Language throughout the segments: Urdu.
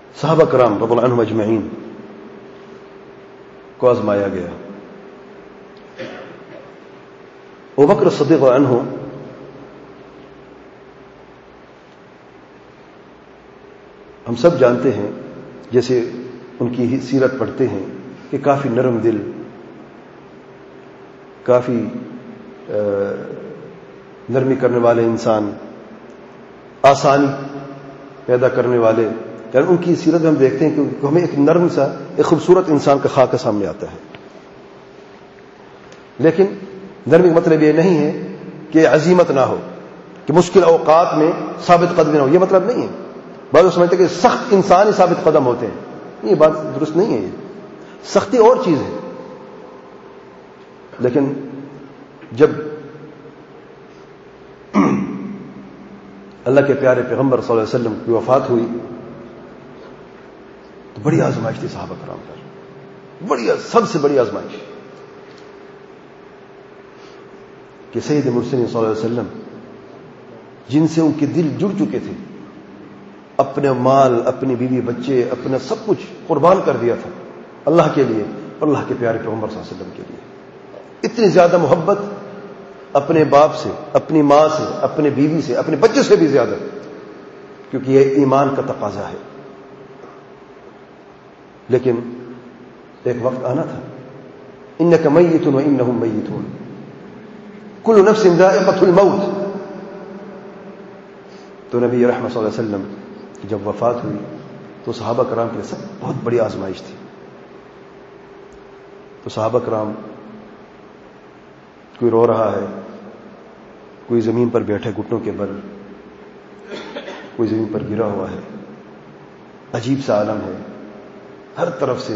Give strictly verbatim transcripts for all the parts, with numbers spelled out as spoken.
صحابہ کرام رضی اللہ عنہم اجمعین کو آزمایا گیا. ابوبکر صدیق رضی اللہ عنہ ہم سب جانتے ہیں، جیسے ان کی سیرت پڑھتے ہیں کہ کافی نرم دل، کافی نرمی کرنے والے انسان، آسانی پیدا کرنے والے. یعنی ان کی سیرت ہم دیکھتے ہیں کہ ہمیں ایک نرم سا ایک خوبصورت انسان کا خاکہ سامنے آتا ہے. لیکن نرمی کا مطلب یہ نہیں ہے کہ عزیمت نہ ہو، کہ مشکل اوقات میں ثابت قدمی نہ ہو، یہ مطلب نہیں ہے. بعض لوگ سمجھتے ہیں کہ سخت انسان ہی ثابت قدم ہوتے ہیں. یہ بات درست نہیں ہے. یہ سختی اور چیز ہے. لیکن جب اللہ کے پیارے پیغمبر صلی اللہ علیہ وسلم کی وفات ہوئی تو بڑی آزمائش تھی صحابہ کرام پر، بڑی سب سے بڑی آزمائش کہ سید مرسلین صلی اللہ علیہ وسلم جن سے ان کے دل جڑ چکے تھے، اپنے مال، اپنی بیوی بچے، اپنا سب کچھ قربان کر دیا تھا اللہ کے لیے اور اللہ کے پیارے پیغمبر صلی اللہ علیہ وسلم کے لیے. اتنی زیادہ محبت اپنے باپ سے، اپنی ماں سے، اپنے بیوی سے، اپنے بچے سے بھی زیادہ، کیونکہ یہ ایمان کا تقاضا ہے. لیکن ایک وقت آنا تھا، انک میت و انہم میتون، کل نفس ذائقۃ الموت. تو نبی رحمت صلی اللہ علیہ وسلم جب وفات ہوئی تو صحابہ کرام کے لیے سب بہت بڑی آزمائش تھی. تو صحابہ کرام، کوئی رو رہا ہے، کوئی زمین پر بیٹھے گھٹنوں کے بل، کوئی زمین پر گرا ہوا ہے. عجیب سا عالم ہے، ہر طرف سے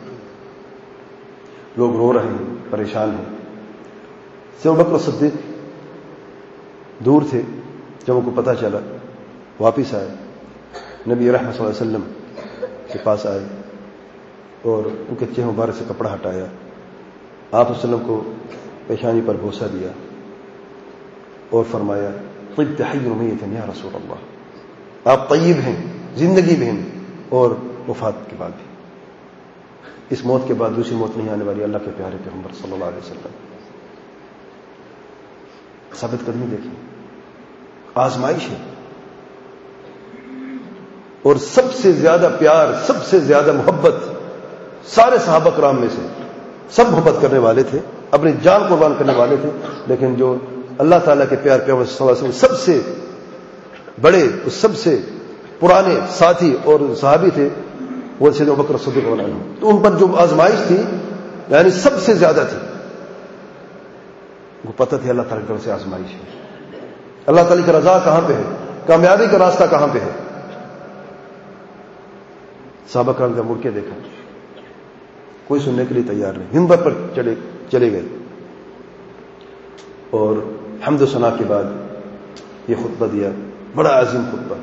لوگ رو رہے ہیں، پریشان ہیں. سید ابوبکر صدیق دور تھے، جب ان کو پتہ چلا واپس آئے، نبی رحمت صلی اللہ علیہ وسلم کے پاس آئے اور ان کے چہرے مبارک سے کپڑا ہٹایا، آپ وسلم کو پیشانی پر بوسہ دیا اور فرمایا طبت حیا ومیتا یا رسول اللہ، آپ طیب ہیں زندگی میں ہیں اور وفات کے بعد بھی. اس موت کے بعد دوسری موت نہیں آنے والی، اللہ کے پیارے پیغمبر صلی اللہ علیہ وسلم. ثابت قدمی دیکھیں، آزمائش ہے. اور سب سے زیادہ پیار، سب سے زیادہ محبت سارے صحابہ کرام میں سے سب محبت کرنے والے تھے، اپنی جان قربان کرنے والے تھے. لیکن جو اللہ تعالیٰ کے پیار پیغمبر صلی اللہ علیہ وسلم سب سے بڑے، سب سے پرانے ساتھی اور صحابی تھے، وہ سید ابوبکر صدیق رضی اللہ عنہ. تو ان پر جو آزمائش تھی یعنی سب سے زیادہ تھی. وہ پتہ تھی اللہ تعالیٰ کی طرف سے آزمائش ہے، اللہ تعالیٰ کی رضا کہاں پہ ہے، کامیابی کا راستہ کہاں پہ ہے. صحابہ کرام نے مڑ کے دیکھا، کوئی سننے کے لیے تیار نہیں، منبر پر چلے چلے گئے اور حمد و ثنا کے بعد یہ خطبہ دیا، بڑا عظیم خطبہ.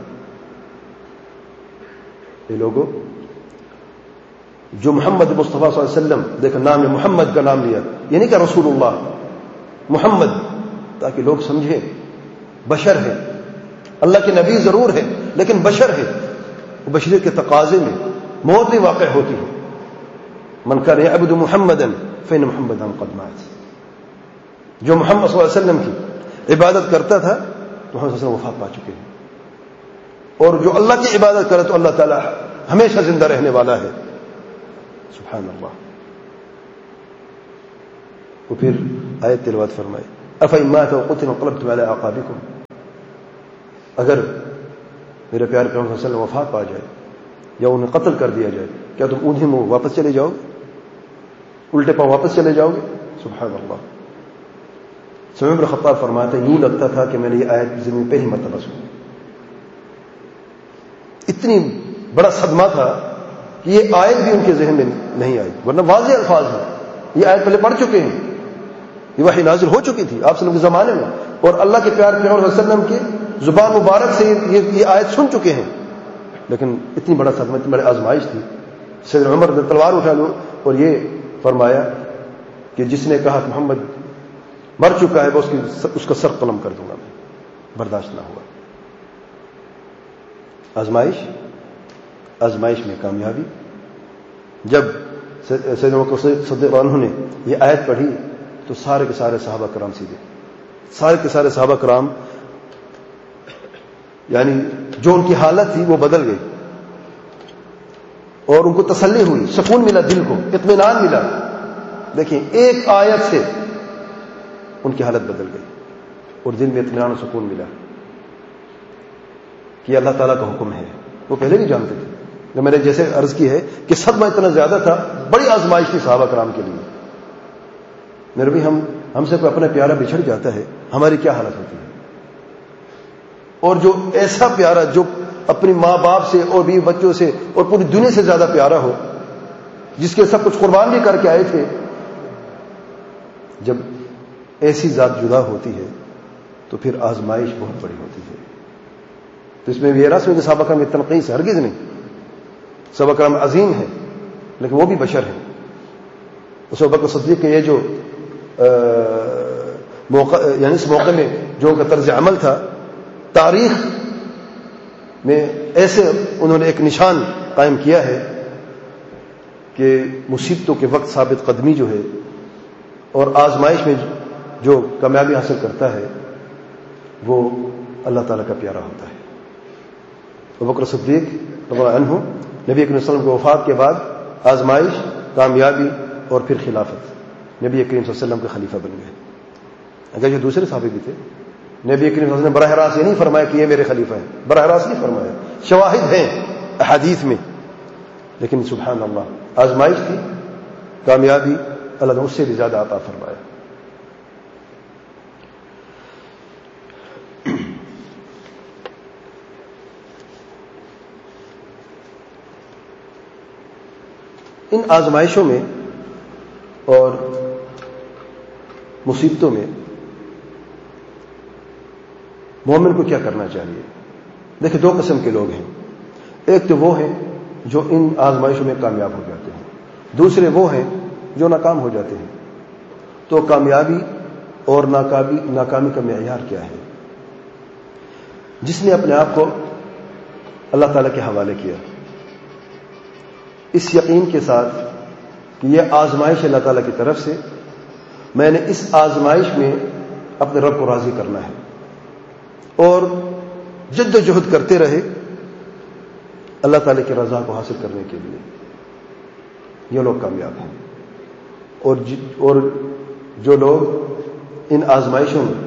یہ لوگوں جو محمد مصطفیٰ صلی اللہ علیہ وسلم، دیکھا نام نے محمد کا نام لیا، یہ نہیں کہ رسول اللہ، محمد، تاکہ لوگ سمجھیں بشر ہے، اللہ کے نبی ضرور ہے لیکن بشر ہے. بشریت کے تقاضے میں موت نہیں واقع ہوتی ہے. من کان یعبد محمدا فإن محمدا قد مات. جو محمد صلی اللہ علیہ وسلم کی عبادت کرتا تھا تو محمد صلی اللہ علیہ وسلم وفات پا چکے ہیں، اور جو اللہ کی عبادت کرے تو اللہ تعالی ہمیشہ زندہ رہنے والا ہے. سبحان اللہ. وہ پھر آیت تلاوت فرمائے، افإن مات وقتل انقلبتم على اعقابكم. اگر میرے پیارے پیغمبر صلی اللہ علیہ وسلم وفات پا جائے یا انہیں قتل کر دیا جائے، کیا تم اونھے منہ واپس چلے جاؤ گے، الٹے پاؤں واپس چلے جاؤ گے؟ سبحان اللہ. عمر بن خطاب فرماتے ہیں، یوں لگتا تھا کہ میں نے یہ آیت زمین پہ ہی مرتبہ سنی. اتنی بڑا صدمہ تھا کہ یہ آیت بھی ان کے ذہن میں نہیں آئی، ورنہ واضح الفاظ ہیں. یہ آیت پہلے پڑھ چکے ہیں، یہ وحی نازل ہو چکی تھی آپ صلی اللہ علیہ وسلم کے زمانے میں، اور اللہ کے پیارے پیغمبر صلی اللہ علیہ وسلم کی زبان مبارک سے یہ, یہ آیت سن چکے ہیں. لیکن اتنی بڑا صدمہ، اتنی بڑی آزمائش تھی. سیدنا عمر نے تلوار اٹھا لو اور یہ فرمایا کہ جس نے کہا کہ محمد مر چکا ہے، اس, کی اس کا سر قلم کر دوں گا. میں برداشت نہ ہوا. آزمائش آزمائش میں کامیابی. جب سیدنا ابو بکر صدیق عنہ نے یہ آیت پڑھی تو سارے کے سارے صحابہ کرام سیدھے سارے کے سارے صحابہ کرام یعنی جو ان کی حالت تھی وہ بدل گئی اور ان کو تسلی ہوئی, سکون ملا, دل کو اطمینان ملا. دیکھیں ایک آیت سے ان کی حالت بدل گئی اور دل میں اطمینان و سکون ملا کہ اللہ تعالیٰ کا حکم ہے. وہ پہلے نہیں جانتے تھے. جو میں نے جیسے عرض کی ہے کہ صدمہ اتنا زیادہ تھا, بڑی آزمائش تھی صحابہ کرام کے لیے. میرے بھی ہم ہم سے کوئی اپنا پیارا بچھڑ جاتا ہے, ہماری کیا حالت ہوتی ہے. اور جو ایسا پیارا جو اپنی ماں باپ سے اور بیوی بچوں سے اور پوری دنیا سے زیادہ پیارا ہو, جس کے سب کچھ قربان بھی کر کے آئے تھے, جب ایسی ذات جدا ہوتی ہے تو پھر آزمائش بہت بڑی ہوتی ہے. تو اس میں یہ رسم کہ صحابہ کرام میں تنقیص ہرگز نہیں. صحابہ کرام عظیم ہیں لیکن وہ بھی بشر ہیں. اس ابو بکر صدیق کے یہ جو موقع یعنی اس موقع میں جو ان کا طرز عمل تھا, تاریخ میں ایسے انہوں نے ایک نشان قائم کیا ہے کہ مصیبتوں کے وقت ثابت قدمی جو ہے اور آزمائش میں جو کامیابی حاصل کرتا ہے وہ اللہ تعالیٰ کا پیارا ہوتا ہے. ابو بکر صدیق رضی اللہ عنہ نبی کریم صلی اللہ علیہ وسلم کی وفات کے بعد آزمائش, کامیابی اور پھر خلافت, نبی کریم صلی اللہ علیہ وسلم کے خلیفہ بن گئے. اگر جو دوسرے صحابی بھی تھے, نبی کریم صلی اللہ علیہ وسلم نے براہ راست یہ نہیں فرمایا کہ یہ میرے خلیفہ ہیں, براہ راست نہیں فرمایا, شواہد ہیں احادیث میں. لیکن سبحان اللہ آزمائش تھی, کامیابی اللہ نے اس سے بھی زیادہ عطا فرمایا. ان آزمائشوں میں اور مصیبتوں میں مومن کو کیا کرنا چاہیے؟ دیکھیں دو قسم کے لوگ ہیں. ایک تو وہ ہیں جو ان آزمائشوں میں کامیاب ہو جاتے ہیں, دوسرے وہ ہیں جو ناکام ہو جاتے ہیں. تو کامیابی اور ناکامی ناکامی کا معیار کیا ہے؟ جس نے اپنے آپ کو اللہ تعالیٰ کے حوالے کیا اس یقین کے ساتھ کہ یہ آزمائش اللہ تعالیٰ کی طرف سے, میں نے اس آزمائش میں اپنے رب کو راضی کرنا ہے, اور جد و جہد کرتے رہے اللہ تعالیٰ کی رضا کو حاصل کرنے کے لیے, یہ لوگ کامیاب ہیں. اور اور جو لوگ ان آزمائشوں میں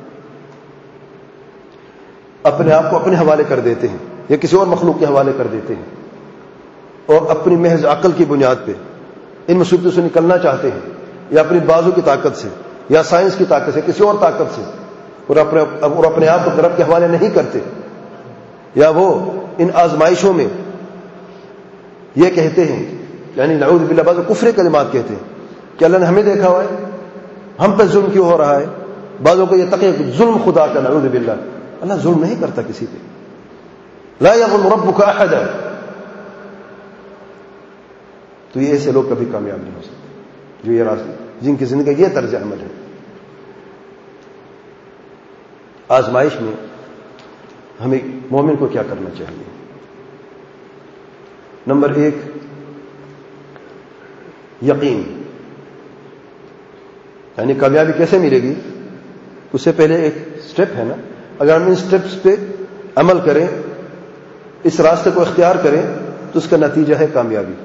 اپنے آپ کو اپنے حوالے کر دیتے ہیں یا کسی اور مخلوق کے حوالے کر دیتے ہیں اور اپنی محض عقل کی بنیاد پہ ان مصیبتوں سے نکلنا چاہتے ہیں, یا اپنی بازو کی طاقت سے یا سائنس کی طاقت سے کسی اور طاقت سے, اور اپنے اور اپنے آپ کو رب کے حوالے نہیں کرتے, یا وہ ان آزمائشوں میں یہ کہتے ہیں یعنی نعوذ باللہ بعض کفر کلمات کہتے ہیں کہ اللہ نے ہمیں دیکھا ہوا ہے, ہم پہ ظلم کیوں ہو رہا ہے. بعضوں کو یہ تقیہ ظلم خدا کا, نعوذ باللہ, اللہ ظلم نہیں کرتا کسی پہ. لا یظلم ربک احدا. تو یہ ایسے لوگ کبھی کامیاب نہیں ہو سکتے جو یہ راستہ جن کی زندگی یہ طرز عمل ہے. آزمائش میں ہمیں مومن کو کیا کرنا چاہیے؟ نمبر ایک یقین, یعنی کامیابی کیسے ملے گی؟ اس سے پہلے ایک سٹیپ ہے نا, اگر ہم ان سٹیپس پہ عمل کریں, اس راستے کو اختیار کریں تو اس کا نتیجہ ہے کامیابی.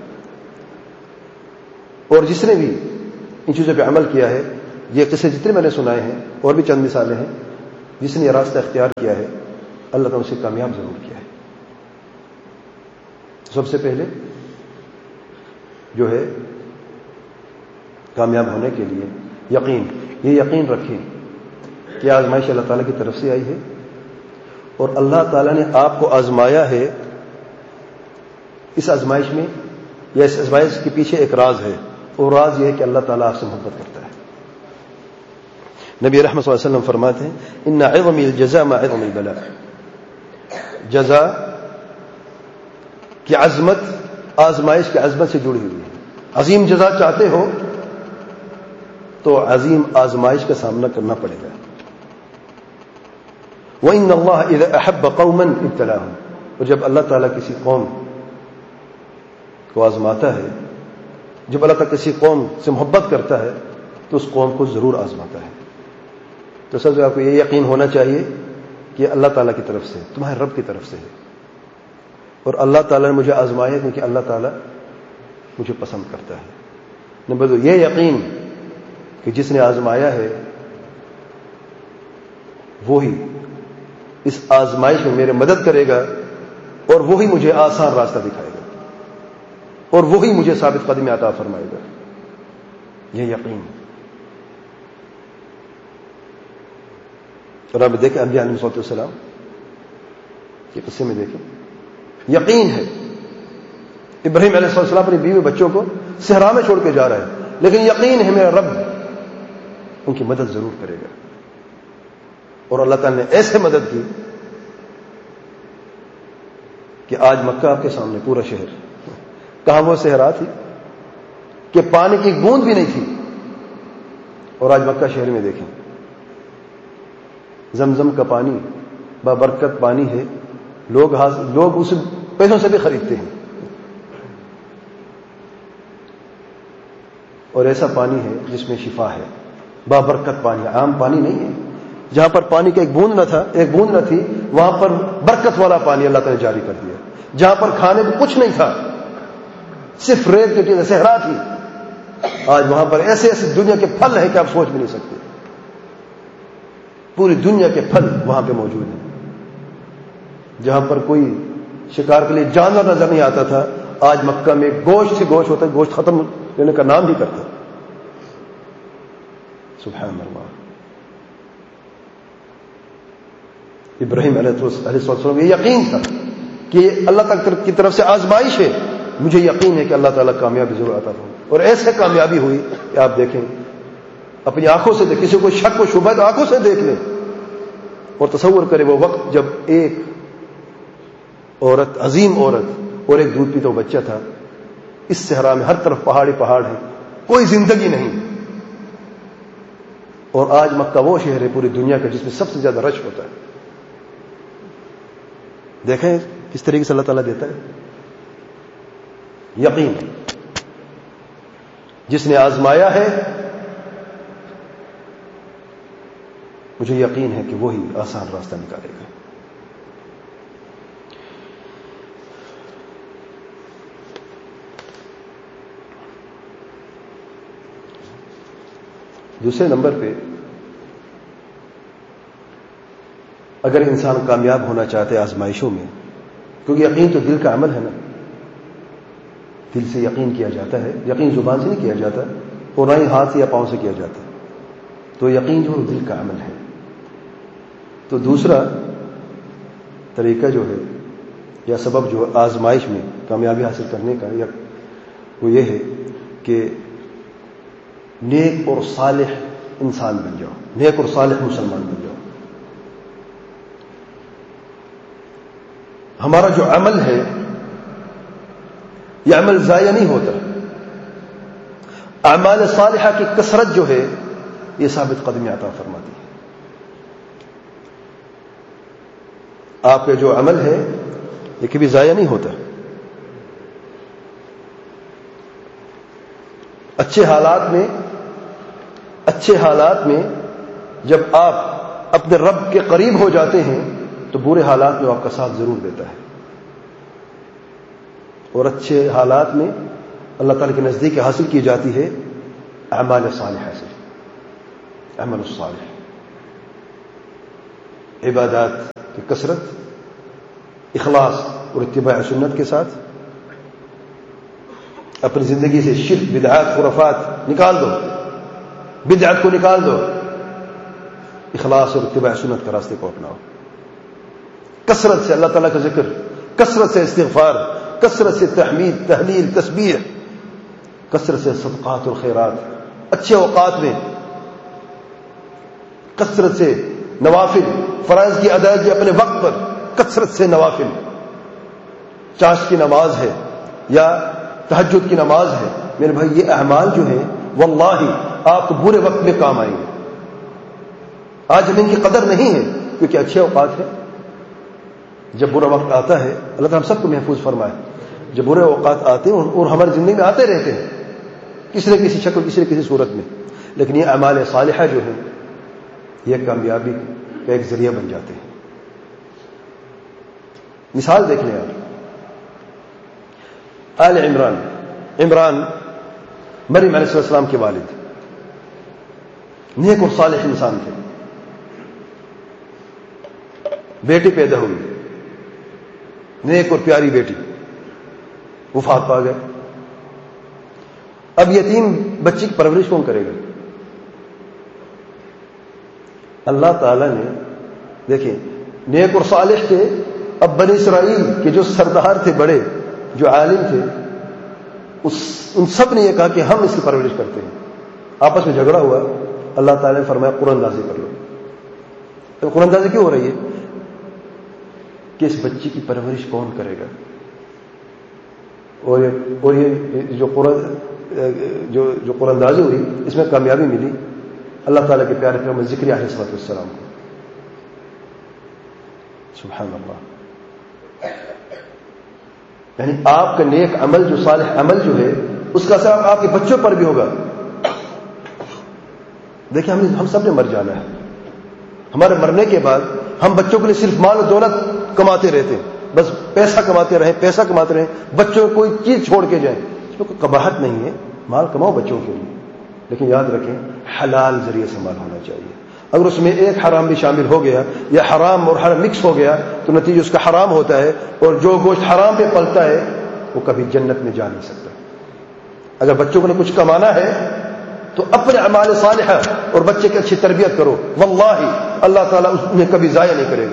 اور جس نے بھی ان چیزوں پہ عمل کیا ہے, یہ قصے جتنے میں نے سنائے ہیں اور بھی چند مثالیں ہیں, جس نے یہ راستہ اختیار کیا ہے اللہ تعالیٰ اسے کامیاب ضرور کیا ہے. سب سے پہلے جو ہے کامیاب ہونے کے لیے یقین, یہ یقین رکھیں کہ آزمائش اللہ تعالیٰ کی طرف سے آئی ہے اور اللہ تعالیٰ نے آپ کو آزمایا ہے. اس آزمائش میں یا اس آزمائش کے پیچھے ایک راز ہے, اور راز یہ ہے کہ اللہ تعالیٰ آپ سے محبت کرتا ہے. نبی رحمت صلی اللہ علیہ وسلم فرماتے ہیں ان عظم الجزاء مع عظم البلاء. جزا کی عظمت آزمائش کی عظمت سے جڑی ہوئی ہے. عظیم جزا چاہتے ہو تو عظیم آزمائش کا سامنا کرنا پڑے گا. وَإِنَّ اللَّهَ إِذَا أَحَبَّ قَوْمًا ابْتَلَاهُمْ. اور جب اللہ تعالیٰ کسی قوم کو آزماتا ہے. جب اللہ تعالیٰ کسی قوم سے محبت کرتا ہے تو اس قوم کو ضرور آزماتا ہے. تو سب سے آپ کو یہ یقین ہونا چاہیے کہ اللہ تعالیٰ کی طرف سے، تمہارے رب کی طرف سے ہے، اور اللہ تعالیٰ نے مجھے آزمایا کیونکہ اللہ تعالیٰ مجھے پسند کرتا ہے. نمبر دو، یہ یقین کہ جس نے آزمایا ہے وہی اس آزمائش میں میرے مدد کرے گا، اور وہی مجھے آسان راستہ دکھائے گا، اور وہی مجھے ثابت قدمی عطا فرمائے گا. یہ یقین. اور آپ دیکھیں انبیاء علیہ السلام کے قصے میں دیکھیں، یقین ہے. ابراہیم علیہ السلام اپنی بیوی بچوں کو صحرا میں چھوڑ کے جا رہا ہے، لیکن یقین ہے میرا رب ان کی مدد ضرور کرے گا. اور اللہ تعالیٰ نے ایسے مدد کی کہ آج مکہ آپ کے سامنے پورا شہر. کہاں وہ صحرا تھی کہ پانی کی بوند بھی نہیں تھی، اور آج مکہ شہر میں دیکھیں زمزم کا پانی بابرکت پانی ہے. لوگ لوگ اسے پیسوں سے بھی خریدتے ہیں، اور ایسا پانی ہے جس میں شفا ہے. بابرکت پانی، عام پانی نہیں ہے. جہاں پر پانی کا ایک بوند نہ تھا ایک بوند نہ تھی، وہاں پر برکت والا پانی اللہ تعالی نے جاری کر دیا. جہاں پر کھانے کو کچھ نہیں تھا، صرف ریت کی چیزیں صحرا تھی، آج وہاں پر ایسے ایسے دنیا کے پھل ہیں کہ آپ سوچ بھی نہیں سکتے. پوری دنیا کے پھل وہاں پہ موجود ہیں. جہاں پر کوئی شکار کے لیے جانور نظر نہیں آتا تھا، آج مکہ میں گوشت سے گوشت ہوتا ہے، گوشت ختم لینے کا نام ہی کرتا. سبحان اللہ. ابراہیم علیہ السلام یہ یقین تھا کہ اللہ تعالیٰ کی طرف سے آزمائش ہے، مجھے یقین ہے کہ اللہ تعالیٰ کامیابی ضرور عطا فرمائے. اور ایسے کامیابی ہوئی کہ آپ دیکھیں، اپنی آنکھوں سے دیکھ، کسی کو شک و شبہ تو آنکھوں سے دیکھ لیں اور تصور کرے وہ وقت جب ایک عورت، عظیم عورت، اور ایک دودھ پیتا بچہ تھا. اس صحرا میں ہر طرف پہاڑی پہاڑ ہیں، کوئی زندگی نہیں. اور آج مکہ وہ شہر ہے پوری دنیا کا جس میں سب سے زیادہ رش ہوتا ہے. دیکھیں کس طریقے سے اللہ تعالیٰ دیتا ہے. یقین جس نے آزمایا ہے، مجھے یقین ہے کہ وہی آسان راستہ نکالے گا. دوسرے نمبر پہ، اگر انسان کامیاب ہونا چاہتے آزمائشوں میں، کیونکہ یقین تو دل کا عمل ہے نا، دل سے یقین کیا جاتا ہے، یقین زبان سے نہیں کیا جاتا، اور نہ ہی ہاتھ یا پاؤں سے کیا جاتا. تو یقین جو دل کا عمل ہے. تو دوسرا طریقہ جو ہے یا سبب جو آزمائش میں کامیابی حاصل کرنے کا، یا وہ یہ ہے کہ نیک اور صالح انسان بن جاؤ، نیک اور صالح مسلمان بن جاؤ. ہمارا جو عمل ہے یہ عمل ضائع نہیں ہوتا. اعمال صالحہ کی کثرت جو ہے یہ ثابت قدمی عطا فرماتی ہے. آپ کا جو عمل ہے یہ کبھی ضائع نہیں ہوتا. اچھے حالات میں اچھے حالات میں جب آپ اپنے رب کے قریب ہو جاتے ہیں تو برے حالات میں آپ کا ساتھ ضرور دیتا ہے. اور اچھے حالات میں اللہ تعالیٰ کے نزدیک حاصل کی جاتی ہے اعمال صالحہ سے. عمل الصالح، عبادات کی کثرت، اخلاص اور اتباع سنت کے ساتھ اپنی زندگی سے شرک، بدعات، خرافات نکال دو، بدعت کو نکال دو، اخلاص اور اتباع سنت کے راستے کو اپناؤ. کثرت سے اللہ تعالیٰ کا ذکر، کثرت سے استغفار، کثرت سے تحمید، تحلیل، تسبیح، کثرت سے صدقات اور خیرات، اچھے اوقات میں کثرت سے نوافل، فرائض کی ادائیگی اپنے وقت پر، کثرت سے نوافل، چاشت کی نماز ہے یا تہجد کی نماز ہے. میرے بھائی یہ اعمال جو ہیں واللہ آپ کو برے وقت میں کام آئیں گے. آج ہمیں ان کی قدر نہیں ہے کیونکہ اچھے اوقات ہیں. جب برا وقت آتا ہے، اللہ تعالیٰ ہم سب کو محفوظ فرمائے، جب برے اوقات آتے ہیں اور ہماری زندگی میں آتے رہتے ہیں کسی نہ کسی شکل کسی نہ کسی صورت میں، لیکن یہ اعمال صالحہ جو ہیں یہ کامیابی کا ایک ذریعہ بن جاتے ہیں. مثال دیکھ لیں آپ، آل عمران، عمران مریم علیہ السلام کے والد، نیک اور صالح انسان تھے. بیٹی پیدا ہوئی، نیک اور پیاری بیٹی، وفات پا گئے. اب یتیم بچی کی پرورش کون کرے گا؟ اللہ تعالی نے، دیکھیں نیک اور صالح تھے. اب بنی اسرائیل کے جو سردار تھے، بڑے جو عالم تھے، اس ان سب نے یہ کہا کہ ہم اس کی پرورش کرتے ہیں. آپس میں جھگڑا ہوا، اللہ تعالی نے فرمایا قرآن اندازی کر لو. تو قرآن اندازی کیوں ہو رہی ہے؟ کہ اس بچی کی پرورش کون کرے گا؟ اور یہ اور یہ جو قرآن جو جو قرآن اندازی ہوئی، اس میں کامیابی ملی اللہ تعالیٰ کے پیارے پیغمبر ذکر علیہ الصلوۃ والسلام کو. سبحان اللہ. یعنی آپ کا نیک عمل، جو صالح عمل جو ہے، اس کا اثر آپ کے بچوں پر بھی ہوگا. دیکھیں ہم ہم سب نے مر جانا ہے. ہمارے مرنے کے بعد ہم بچوں کے لیے صرف مال و دولت کماتے رہتے ہیں، بس پیسہ کماتے رہیں پیسہ کماتے رہیں بچوں کو کوئی چیز چھوڑ کے جائیں. اس میں کوئی قباحت نہیں ہے، مال کماؤ بچوں کے لیے، لیکن یاد رکھیں حلال ذریعے سے مال ہونا چاہیے. اگر اس میں ایک حرام بھی شامل ہو گیا یا حرام اور حرام مکس ہو گیا تو نتیجہ اس کا حرام ہوتا ہے، اور جو گوشت حرام پہ پلتا ہے وہ کبھی جنت میں جا نہیں سکتا. اگر بچوں کو نے کچھ کمانا ہے تو اپنے اعمال صالحہ اور بچے کی اچھی تربیت کرو، واللہ اللہ تعالیٰ انہیں کبھی ضائع نہیں کرے گا.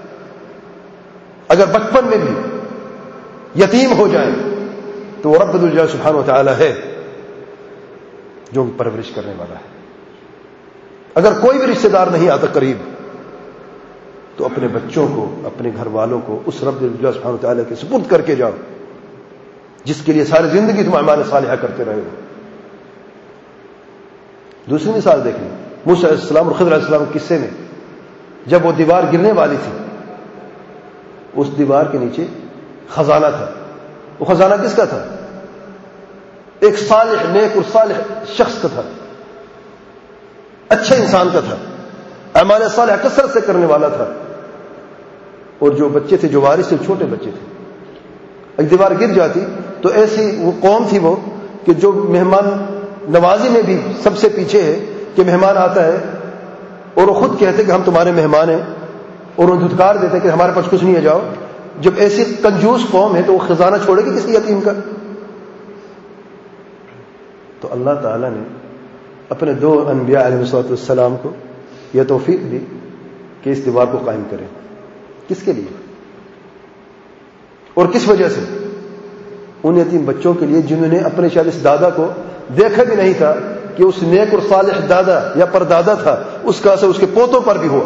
اگر بچپن میں بھی یتیم ہو جائیں تو وہ رب الجلال سبحانہ و تعالی ہے جو پرورش کرنے والا ہے. اگر کوئی بھی رشتہ دار نہیں آتا قریب تو اپنے بچوں کو، اپنے گھر والوں کو اس رب الجلال سبحانہ و تعالی کے سپرد کر کے جاؤ جس کے لیے ساری زندگی تم اعمال صالحہ کرتے رہے ہو. دوسری مثال دیکھ لیں، موسیٰ علیہ السلام اور خضر علیہ السلام کے قصے میں، جب وہ دیوار گرنے والی تھی، اس دیوار کے نیچے خزانہ تھا. وہ خزانہ کس کا تھا؟ ایک صالح، نیک اور صالح شخص کا تھا، اچھے انسان کا تھا، اعمال صالحہ کثرت سے کرنے والا تھا. اور جو بچے تھے، جو وارث تھے، چھوٹے بچے تھے. ایک دیوار گر جاتی تو ایسی وہ قوم تھی وہ کہ جو مہمان نوازی میں بھی سب سے پیچھے ہے، کہ مہمان آتا ہے اور وہ خود کہتے کہ ہم تمہارے مہمان ہیں، اور وہ دھتکار دیتے کہ ہمارے پاس کچھ نہیں ہے، جاؤ. جب ایسی کنجوس قوم ہے تو وہ خزانہ چھوڑے گی کسی یتیم کا؟ تو اللہ تعالیٰ نے اپنے دو انبیاء علیہ الصلوۃ والسلام کو یہ توفیق دی کہ اس دیوار کو قائم کریں. کس کے لیے اور کس وجہ سے؟ ان یتیم بچوں کے لیے جنہوں نے اپنے شاید اس دادا کو دیکھا بھی نہیں تھا کہ اس نیک اور صالح دادا یا پردادا تھا، اس کا اثر اس کے پوتوں پر بھی ہوا.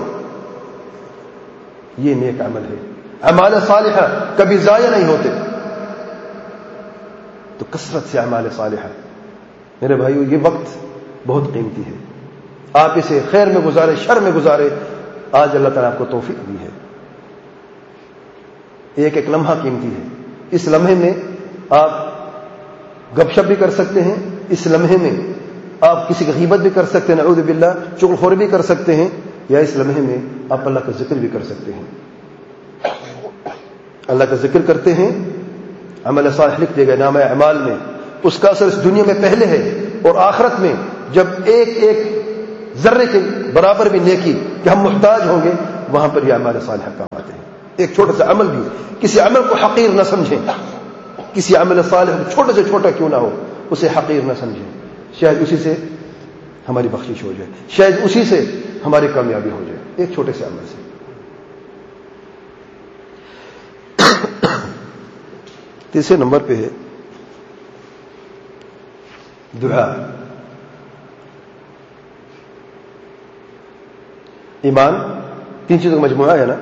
یہ نیک عمل ہے. اعمال صالحہ کبھی ضائع نہیں ہوتے. تو کثرت سے اعمال صالحہ. میرے بھائیو، یہ وقت بہت قیمتی ہے. آپ اسے خیر میں گزارے، شر میں گزارے. آج اللہ تعالیٰ آپ کو توفیق دی ہے. ایک ایک لمحہ قیمتی ہے. اس لمحے میں آپ گپ شپ بھی کر سکتے ہیں، اس لمحے میں آپ کسی کی غیبت بھی کر سکتے ہیں، نعوذ باللہ چغل خوری بھی کر سکتے ہیں، یا اس لمحے میں آپ اللہ کا ذکر بھی کر سکتے ہیں. اللہ کا ذکر کرتے ہیں، عمل صالح لکھ دے گا نامہ اعمال میں. اس کا اثر اس دنیا میں پہلے ہے، اور آخرت میں جب ایک ایک ذرے کے برابر بھی نیکی کہ ہم محتاج ہوں گے، وہاں پر یہ اعمال صالحہ کام آتے ہیں. ایک چھوٹا سا عمل بھی، کسی عمل کو حقیر نہ سمجھیں. کسی عمل صالح چھوٹے سے چھوٹا کیوں نہ ہو، اسے حقیر نہ سمجھیں. شاید اسی سے ہماری بخشش ہو جائے، شاید اسی سے ہماری کامیابی ہو جائے، ایک چھوٹے سے عمل سے. تیسرے نمبر پہ ہے دعا. ایمان تین چیزوں کا مجموعہ ہے نا،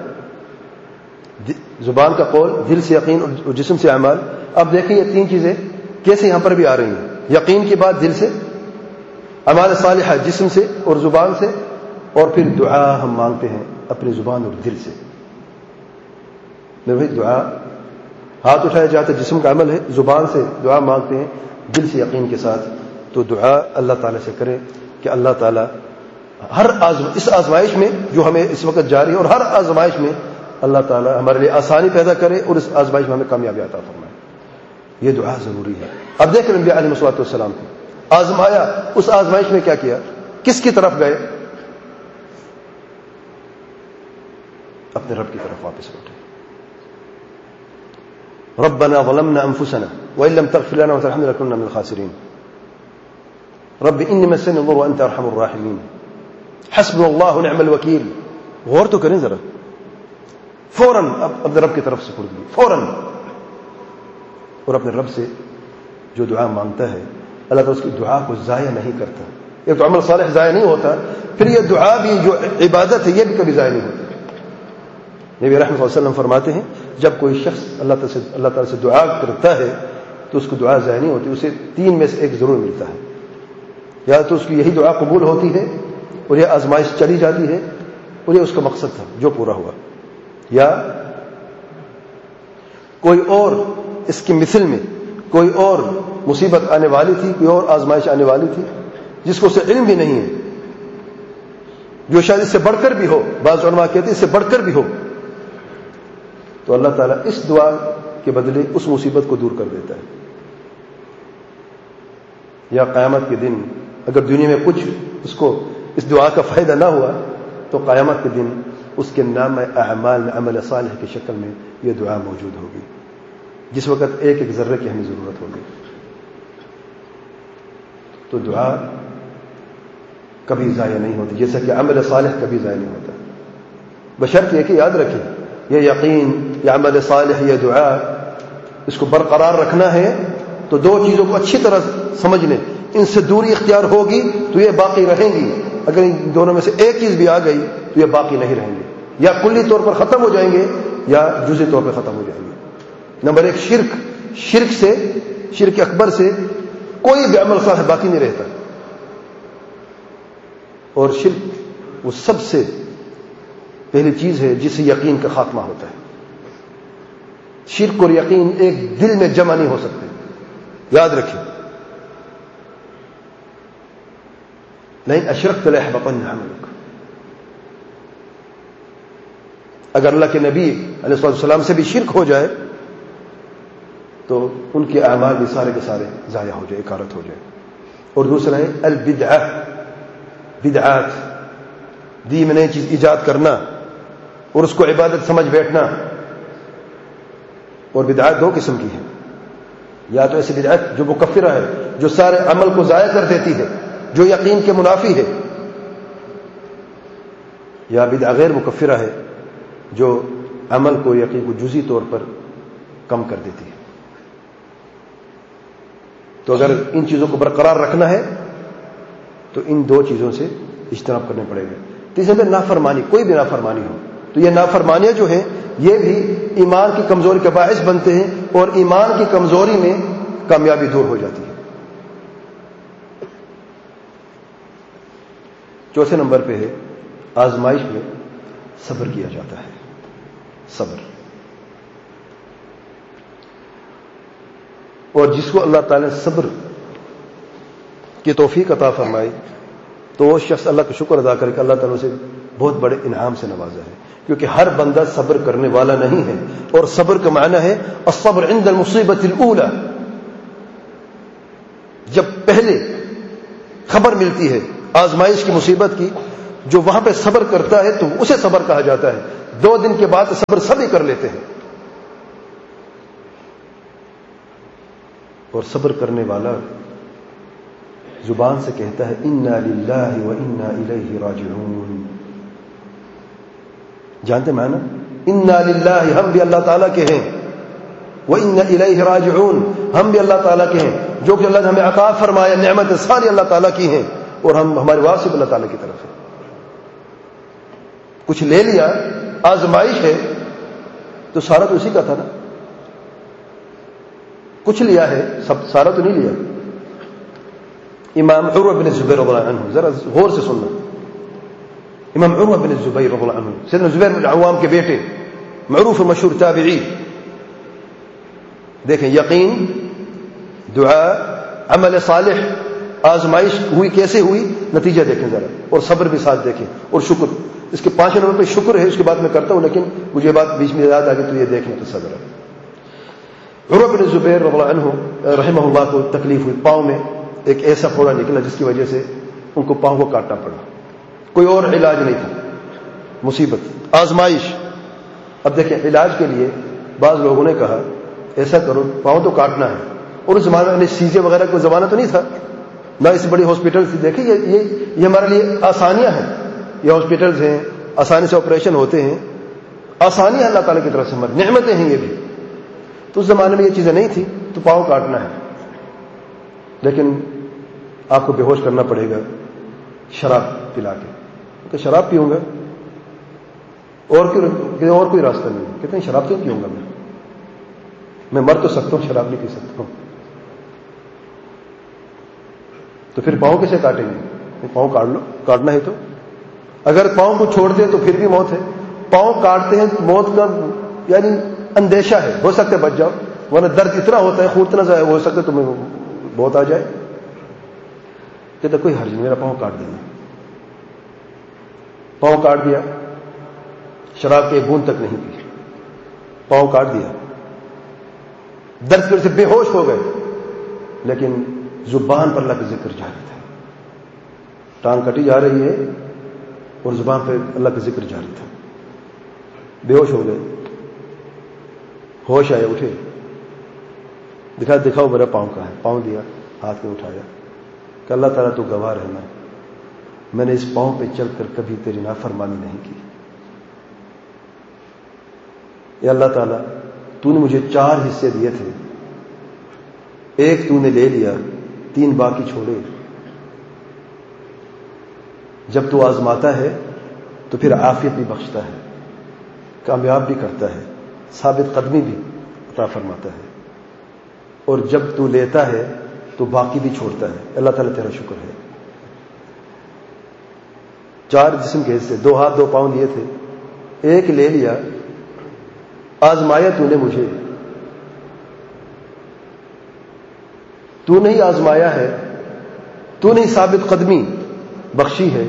زبان کا قول، دل سے یقین اور جسم سے اعمال. اب دیکھیں یہ تین چیزیں کیسے یہاں پر بھی آ رہی ہیں. یقین کی بات دل سے، اعمال صالحہ جسم سے اور زبان سے، اور پھر دعا ہم مانگتے ہیں اپنی زبان اور دل سے. میرے بھائی دعا ہاتھ اٹھایا جاتا ہے جسم کا عمل ہے، زبان سے دعا مانگتے ہیں دل سے یقین کے ساتھ، تو دعا اللہ تعالیٰ سے کریں کہ اللہ تعالیٰ ہر آزم اس آزمائش میں جو ہمیں اس وقت جاری ہے اور ہر آزمائش میں اللہ تعالیٰ ہمارے لیے آسانی پیدا کرے اور اس آزمائش میں ہمیں کامیابی عطا فرمائے. یہ دعا ضروری ہے. اب دیکھ نبی علیہ الصلوۃ والسلام کو آزمایا، اس آزمائش میں کیا کیا، کس کی طرف گئے؟ اپنے رب کی طرف واپس لوٹے. ربنا ظلمنا انفسنا وان لم تغفر لنا وترحمنا لنكونن من الخاسرين. رب انی مسنی الضر وانت ارحم الراحمین. حسبنا اللہ ونعم الوکیل. غور تو کریں ذرا. فوراً اپنے رب کی طرف سے پڑھ فوراً، اور اپنے رب سے جو دعا مانگتا ہے اللہ تعالیٰ اس کی دعا کو ضائع نہیں کرتا. ایک تو عمل صالح ضائع نہیں ہوتا، پھر یہ دعا بھی جو عبادت ہے یہ بھی کبھی ضائع نہیں ہوتی. نبی رحمۃ اللہ علیہ وسلم فرماتے ہیں جب کوئی شخص اللہ تعالیٰ سے اللہ تعالیٰ سے دعا کرتا ہے تو اس کو دعا ضائع نہیں ہوتی، اسے تین میں سے ایک ضرور ملتا ہے. یا تو اس کی یہی دعا قبول ہوتی ہے اور یہ آزمائش چلی جاتی ہے اور یہ اس کا مقصد تھا جو پورا ہوا، یا کوئی اور اس کی مثل میں کوئی اور مصیبت آنے والی تھی، کوئی اور آزمائش آنے والی تھی جس کو اسے علم بھی نہیں ہے، جو شاید اس سے بڑھ کر بھی ہو. بعض علماء کہتے ہیں اس سے بڑھ کر بھی ہو، تو اللہ تعالیٰ اس دعا کے بدلے اس مصیبت کو دور کر دیتا ہے. یا قیامت کے دن اگر دنیا میں کچھ اس کو اس دعا کا فائدہ نہ ہوا تو قیامت کے دن اس کے نام اعمال میں عمل صالح کی شکل میں یہ دعا موجود ہوگی، جس وقت ایک ایک ذرے کی ہمیں ضرورت ہوگی. تو دعا کبھی ضائع نہیں ہوتی، جیسا کہ عمل صالح کبھی ضائع نہیں ہوتا. بشرط یہ کہ یاد رکھیں یہ یقین، یہ عمل صالح، یہ دعا، اس کو برقرار رکھنا ہے تو دو چیزوں کو اچھی طرح سمجھ لیں. ان سے دوری اختیار ہوگی تو یہ باقی رہیں گی، اگر ان دونوں میں سے ایک چیز بھی آ گئی تو یہ باقی نہیں رہیں گے، یا کلی طور پر ختم ہو جائیں گے یا جزئی طور پر ختم ہو جائیں گے. نمبر ایک شرک. شرک سے شرک اکبر سے کوئی بھی عمل صالح باقی نہیں رہتا، اور شرک وہ سب سے پہلی چیز ہے جس سے یقین کا خاتمہ ہوتا ہے. شرک اور یقین ایک دل میں جمع نہیں ہو سکتے، یاد رکھیں. لئن اشرکت لیحبطن عملک. اگر اللہ کے نبی علیہ الصلوۃ والسلام سے بھی شرک ہو جائے تو ان کے اعمال بھی سارے کے سارے ضائع ہو جائے، اکارت ہو جائے. اور دوسرا ہے البدعہ، بدعات، دی میں نئی چیز ایجاد کرنا اور اس کو عبادت سمجھ بیٹھنا. اور بدعات دو قسم کی ہیں، یا تو ایسی بدعت جو مکفرہ ہے، جو سارے عمل کو ضائع کر دیتی ہے، جو یقین کے منافی ہے، یا بدعہ غیر مکفرہ ہے جو عمل کو، یقین کو جزئی طور پر کم کر دیتی ہے. تو اگر ان چیزوں کو برقرار رکھنا ہے تو ان دو چیزوں سے اجتناب کرنے پڑے گا. تیسرے میں نافرمانی، کوئی بھی نافرمانی ہو تو یہ نافرمانیاں جو ہیں یہ بھی ایمان کی کمزوری کا باعث بنتے ہیں، اور ایمان کی کمزوری میں کامیابی دور ہو جاتی ہے. چوتھے نمبر پہ ہے آزمائش میں صبر کیا جاتا ہے. صبر. اور جس کو اللہ تعالیٰ نے صبر کی توفیق عطا فرمائی تو وہ شخص اللہ کا شکر ادا کرے کہ اللہ تعالیٰ اسے بہت بڑے انعام سے نوازا ہے، کیونکہ ہر بندہ صبر کرنے والا نہیں ہے. اور صبر کا معنی ہے الصبر عند المصیبت الاولى. جب پہلے خبر ملتی ہے آزمائش کی، مصیبت کی، جو وہاں پہ صبر کرتا ہے تو اسے صبر کہا جاتا ہے. دو دن کے بعد صبر سبھی کر لیتے ہیں. اور صبر کرنے والا زبان سے کہتا ہے انا للہ و انا الیہ راجعون. جانتے معنی؟ انا للہ، ہم بھی اللہ تعالیٰ کے ہیں، و انا الیہ راجعون، ہم بھی اللہ تعالیٰ کے ہیں. جو کہ اللہ نے ہمیں عطا فرمایا نعمت ساری اللہ تعالیٰ کی ہیں، اور ہم ہمارے واسطے اللہ تعالیٰ کی طرف ہے. کچھ لے لیا، آزمائش ہے تو سارا تو اسی کا تھا نا. کچھ لیا ہے، سب سارا تو نہیں لیا. امام عروہ بن زبیر رضی اللہ عنہ، ذرا غور سے سننا. امام عروہ بن زبیر رضی اللہ عنہ، سیدنا زبیر بن عوام کے بیٹے، معروف و مشہور تابعی، دیکھیں یقین، دعا، عمل صالح، آزمائش ہوئی کیسے ہوئی، نتیجہ دیکھیں ذرا، اور صبر بھی ساتھ دیکھیں، اور شکر. اس کے پانچ نمبر پہ شکر ہے، اس کے بعد میں کرتا ہوں، لیکن مجھے یہ بات بیچ میں یاد آ گئی تو یہ دیکھیں تو صبر ہے. عروہ بن زبیر رضی اللہ عنہ رحمہ اللہ کو تکلیف ہوئی، پاؤں میں ایک ایسا پھوڑا نکلا جس کی وجہ سے ان کو پاؤں کو کاٹنا پڑا. کوئی اور علاج نہیں تھا، مصیبت، آزمائش. اب دیکھیں علاج کے لیے بعض لوگوں نے کہا ایسا کرو پاؤں تو کاٹنا ہے، اور اس زمانے میں سیزے وغیرہ کوئی زمانہ تو نہیں تھا، نہ اس بڑی ہاسپٹل تھی. دیکھیں یہ یہ یہ ہمارے لیے آسانیاں ہیں، یہ ہاسپٹلز ہیں، آسانی سے آپریشن ہوتے ہیں، آسانیاں اللہ تعالیٰ کی طرف سے، ہماری نعمتیں ہیں یہ بھی. تو اس زمانے میں یہ چیزیں نہیں تھی، تو پاؤں کاٹنا ہے، لیکن آپ کو بے ہوش کرنا پڑے گا شراب پلا کے. کہ شراب پیوں گا اور کیوں، اور کوئی راستہ نہیں. کہتے ہیں شراب کیوں پیوں گا میں میں مر تو سکتا ہوں، شراب نہیں پی سکتا ہوں. تو پھر پاؤں کیسے کاٹیں گے؟ پاؤں کاٹ لو، کاٹنا ہے تو. اگر پاؤں کو چھوڑتے ہیں تو پھر بھی موت ہے. پاؤں کاٹتے ہیں موت کا یعنی اندیشہ ہے، ہو سکتا ہے بچ جاؤ، ورنہ درد اتنا ہوتا ہے، خون اتنا ضائع ہو سکتا ہے تمہیں بہت آ جائے. کہتے کوئی حرج نہیں، میرا پاؤں کاٹ دینا. پاؤں کاٹ دیا، شراب کے بوند تک نہیں پی، پاؤں کاٹ دیا، درد کی وجہ سے بے ہوش ہو گئے، لیکن زبان پر اللہ کا ذکر جاری تھا. ٹانگ کٹی جا رہی ہے اور زبان پہ اللہ کا ذکر جاری تھا. بے ہوش ہو گئے، ہوش آئے، اٹھے، دکھا دکھاؤ میرا پاؤں کا ہے. پاؤں دیا، ہاتھ میں اٹھایا کہ اللہ تعالیٰ تو گواہ رہنا، میں نے اس پاؤں پہ چل کر کبھی تیری نافرمانی نہیں کی. اے اللہ تعالیٰ تو نے مجھے چار حصے دیے تھے، ایک تو نے لے لیا، تین باقی چھوڑے. جب تو آزماتا ہے تو پھر عافیت بھی بخشتا ہے، کامیاب بھی کرتا ہے، ثابت قدمی بھی عطا فرماتا ہے، اور جب تو لیتا ہے تو باقی بھی چھوڑتا ہے. اللہ تعالیٰ تیرا شکر ہے. چار جسم کے حصے، دو ہاتھ دو پاؤں دیے تھے، ایک لے لیا، آزمایا تو نے مجھے. تو نے ہی آزمایا ہے، تو نے ہی ثابت قدمی بخشی ہے،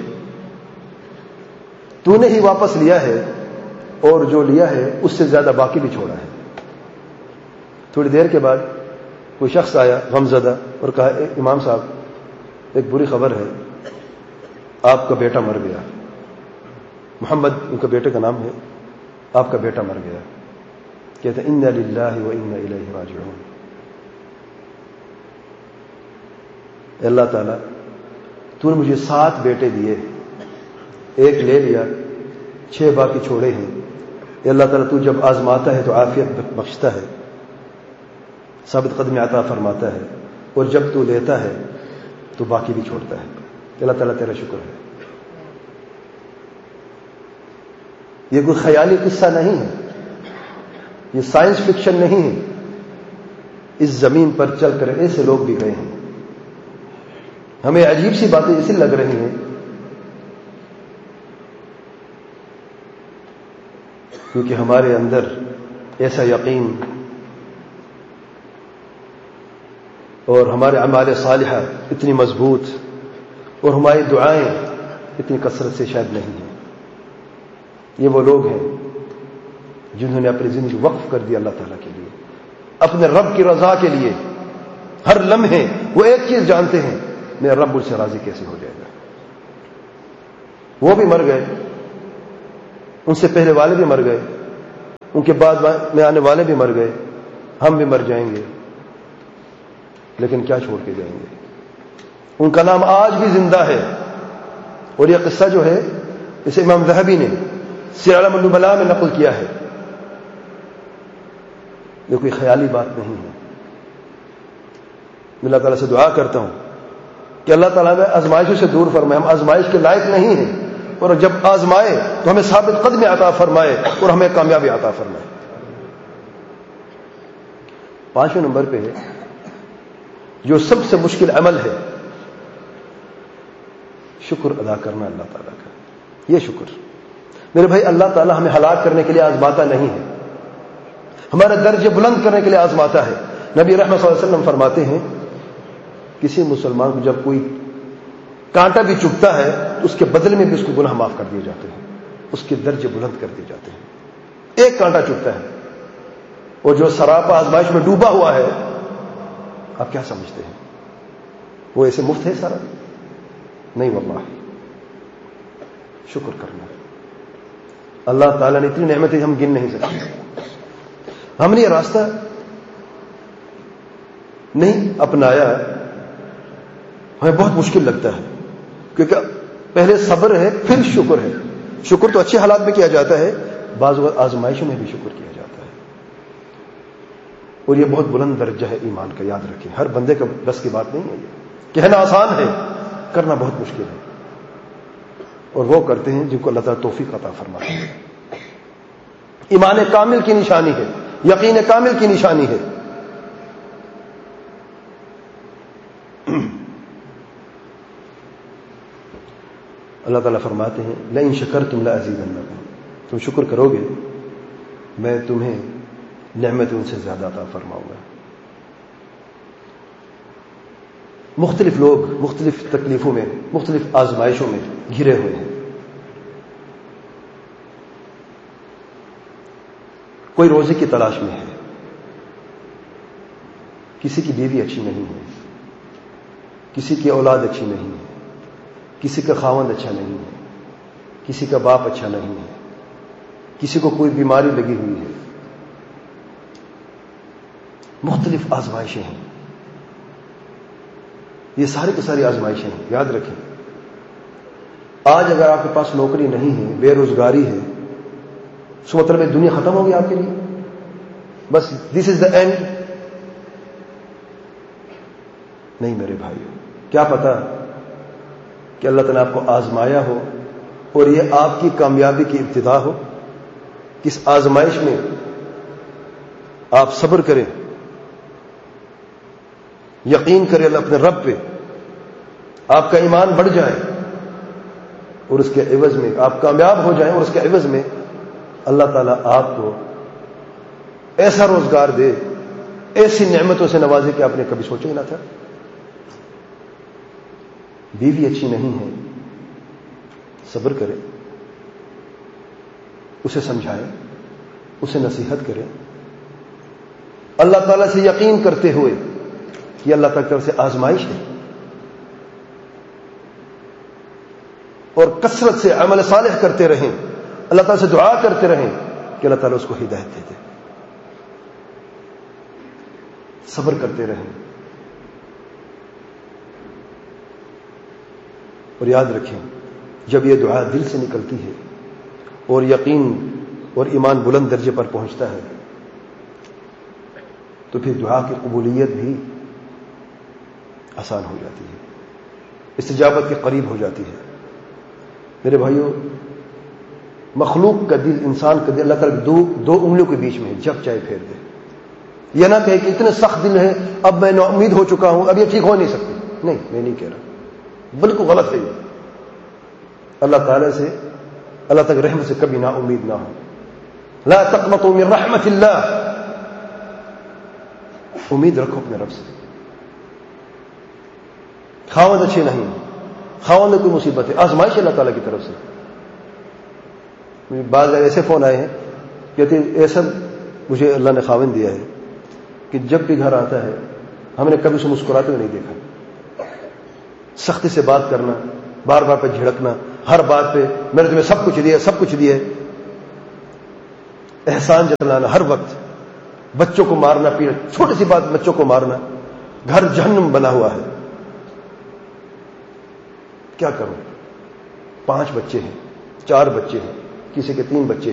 تو نے ہی واپس لیا ہے، اور جو لیا ہے اس سے زیادہ باقی بھی چھوڑا ہے. تھوڑی دیر کے بعد کوئی شخص آیا غمزدہ اور کہا امام صاحب ایک بری خبر ہے، آپ کا بیٹا مر گیا. محمد ان کا بیٹے کا نام ہے. آپ کا بیٹا مر گیا. کہتے ہیں انا للہ و انا الیہ راجعون. اے اللہ تعالیٰ تو نے مجھے سات بیٹے دیے، ایک لے لیا، چھ باقی چھوڑے ہیں. اے اللہ تعالیٰ تو جب آزماتا ہے تو عافیت بخشتا ہے، ثابت قدمی عطا فرماتا ہے، اور جب تو لیتا ہے تو باقی بھی چھوڑتا ہے. اللہ تعالیٰ تیرا شکر ہے. یہ کوئی خیالی قصہ نہیں ہے، یہ سائنس فکشن نہیں ہے. اس زمین پر چل کر ایسے لوگ بھی گئے ہیں. ہمیں عجیب سی باتیں ایسی لگ رہی ہیں کیونکہ ہمارے اندر ایسا یقین اور ہمارے اعمال صالحہ اتنی مضبوط اور ہماری دعائیں اتنی کثرت سے شاید نہیں ہیں. یہ وہ لوگ ہیں جنہوں نے اپنی زندگی وقف کر دی اللہ تعالیٰ کے لیے، اپنے رب کی رضا کے لیے. ہر لمحے وہ ایک چیز جانتے ہیں، میرا رب مجھ سے راضی کیسے ہو جائے گا. وہ بھی مر گئے، ان سے پہلے والے بھی مر گئے، ان کے بعد میں آنے والے بھی مر گئے، ہم بھی مر جائیں گے، لیکن کیا چھوڑ کے جائیں گے؟ ان کا نام آج بھی زندہ ہے. اور یہ قصہ جو ہے اسے امام ذہبی نے سیر اعلام النبلاء میں نقل کیا ہے. یہ کوئی خیالی بات نہیں ہے. میں اللہ تعالیٰ سے دعا کرتا ہوں کہ اللہ تعالیٰ میں آزمائشوں سے دور فرمائے. ہم آزمائش کے لائق نہیں ہیں، اور جب آزمائے تو ہمیں ثابت قدمی عطا فرمائے اور ہمیں کامیابی عطا فرمائے. پانچویں نمبر پہ ہے جو سب سے مشکل عمل ہے، شکر ادا کرنا اللہ تعالیٰ کا. یہ شکر میرے بھائی، اللہ تعالیٰ ہمیں ہلاک کرنے کے لیے آزماتا نہیں ہے. ہمارا درجے بلند کرنے کے لیے آزماتا ہے. نبی رحمت صلی اللہ علیہ وسلم فرماتے ہیں کسی مسلمان کو جب کوئی کانٹا بھی چبھتا ہے تو اس کے بدلے میں بھی اس کو گناہ معاف کر دیے جاتے ہیں, اس کے درجے بلند کر دیے جاتے ہیں. ایک کانٹا چبھتا ہے, اور جو سراپا آزمائش میں ڈوبا ہوا ہے, آپ کیا سمجھتے ہیں وہ ایسے مفت ہے سارا؟ نہیں واللہ. شکر کرنا. اللہ تعالیٰ نے اتنی نعمتیں ہم گن نہیں سکتے. ہم نے یہ راستہ نہیں اپنایا, ہمیں بہت مشکل لگتا ہے, کیونکہ پہلے صبر ہے پھر شکر ہے. شکر تو اچھے حالات میں کیا جاتا ہے, بعض اوقات آزمائشوں میں بھی شکر کیا جاتا ہے, اور یہ بہت بلند درجہ ہے ایمان کا. یاد رکھیں, ہر بندے کا بس کی بات نہیں ہے. یہ کہنا آسان ہے, کرنا بہت مشکل ہے, اور وہ کرتے ہیں جن کو اللہ تعالیٰ توفیق عطا فرماتے ہیں. ایمان کامل کی نشانی ہے, یقین کامل کی نشانی ہے. اللہ تعالیٰ فرماتے ہیں لئن شکرتم لأزیدنکم, تم شکر کرو گے میں تمہیں نعمت ان سے زیادہ عطا فرماؤں گا. مختلف لوگ مختلف تکلیفوں میں, مختلف آزمائشوں میں گھرے ہوئے ہیں. کوئی روزی کی تلاش میں ہے, کسی کی بیوی اچھی نہیں ہے, کسی کی اولاد اچھی نہیں ہے, کسی کا خاوند اچھا نہیں ہے, کسی کا باپ اچھا نہیں ہے, کسی کو کوئی بیماری لگی ہوئی ہے. مختلف آزمائشیں ہیں. یہ ساری کی ساری آزمائشیں ہیں. یاد رکھیں, آج اگر آپ کے پاس نوکری نہیں ہے, بے روزگاری ہے, اس مطلب میں دنیا ختم ہوگی آپ کے لیے, بس دس از دا اینڈ؟ نہیں میرے بھائیو, کیا پتا کہ اللہ تعالیٰ آپ کو آزمایا ہو اور یہ آپ کی کامیابی کی ابتدا ہو. کس آزمائش میں آپ صبر کریں, یقین کریں اللہ اپنے رب پہ, آپ کا ایمان بڑھ جائے, اور اس کے عوض میں آپ کامیاب ہو جائیں, اور اس کے عوض میں اللہ تعالیٰ آپ کو ایسا روزگار دے, ایسی نعمتوں سے نوازے کہ آپ نے کبھی سوچا ہی نہ تھا. بیوی اچھی نہیں ہے, صبر کرے, اسے سمجھائے, اسے نصیحت کرے, اللہ تعالیٰ سے یقین کرتے ہوئے کہ اللہ تعالیٰ کی طرف سے آزمائش ہے, اور کثرت سے عمل صالح کرتے رہیں, اللہ تعالیٰ سے دعا کرتے رہیں کہ اللہ تعالیٰ اس کو ہدایت دے دے. صبر کرتے رہیں, اور یاد رکھیں جب یہ دعا دل سے نکلتی ہے اور یقین اور ایمان بلند درجے پر پہنچتا ہے تو پھر دعا کی قبولیت بھی آسان ہو جاتی ہے, استجابت کے قریب ہو جاتی ہے. میرے بھائیوں, مخلوق کا دل, انسان کا دل اللہ تعالیٰ دو دو انگلیوں کے بیچ میں ہے, جب چاہے پھیر دے. یہ نہ کہے کہ اتنے سخت دل ہے, اب میں نا امید ہو چکا ہوں, اب یہ ٹھیک ہو نہیں سکتی. نہیں, میں نہیں کہہ رہا, بالکل غلط ہے یہ. اللہ تعالیٰ سے, اللہ تک رحمت سے کبھی نا امید نہ ہو. لا تقنطوا من رحمت اللہ, امید رکھو اپنے رب سے. خاوند اچھے نہیں, خاوند میں کوئی مصیبت ہے, آزمائش اللہ تعالیٰ کی طرف سے. بعض ایسے فون آئے ہیں کہتے ایسا مجھے اللہ نے خاوند دیا ہے کہ جب بھی گھر آتا ہے ہم نے کبھی اسے مسکراتے ہوئے نہیں دیکھا. سختی سے بات کرنا, بار بار پہ جھڑکنا, ہر بات پہ میں نے تمہیں سب کچھ دیا سب کچھ دیا, احسان جتلانا ہر وقت, بچوں کو مارنا پیٹنا, چھوٹی سی بات بچوں کو مارنا, گھر جہنم بنا ہوا ہے. کیا کروں؟ پانچ بچے ہیں, چار بچے ہیں, کسی کے تین بچے